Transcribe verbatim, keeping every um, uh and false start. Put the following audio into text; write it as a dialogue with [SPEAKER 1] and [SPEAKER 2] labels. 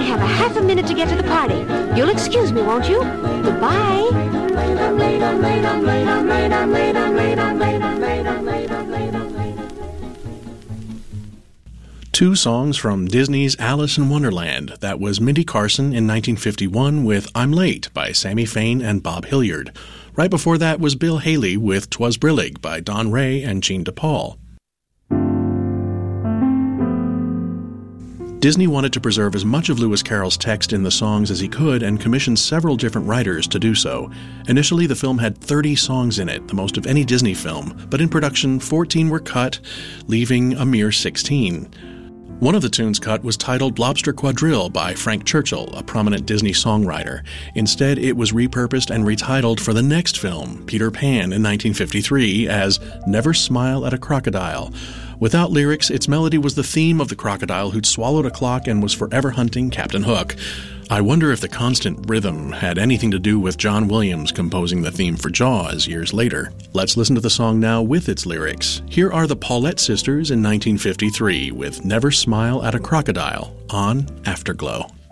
[SPEAKER 1] only have a half a minute to get to the party. You'll excuse me, won't you? Goodbye.
[SPEAKER 2] Two songs from Disney's Alice in Wonderland. That was Mindy Carson in nineteen fifty-one with I'm Late by Sammy Fain and Bob Hilliard. Right before that was Bill Haley with 'Twas Brillig by Don Ray and Gene DePaul. Disney wanted to preserve as much of Lewis Carroll's text in the songs as he could and commissioned several different writers to do so. Initially, the film had thirty songs in it, the most of any Disney film, but in production, fourteen were cut, leaving a mere sixteen. One of the tunes cut was titled Lobster Quadrille by Frank Churchill, a prominent Disney songwriter. Instead, it was repurposed and retitled for the next film, Peter Pan, in nineteen fifty-three, as Never Smile at a Crocodile. Without lyrics, its melody was the theme of the crocodile who'd swallowed a clock and was forever hunting Captain Hook. I wonder if the constant rhythm had anything to do with John Williams composing the theme for Jaws years later. Let's listen to the song now with its lyrics. Here are the Paulette Sisters in nineteen fifty-three with Never Smile at a Crocodile on Afterglow.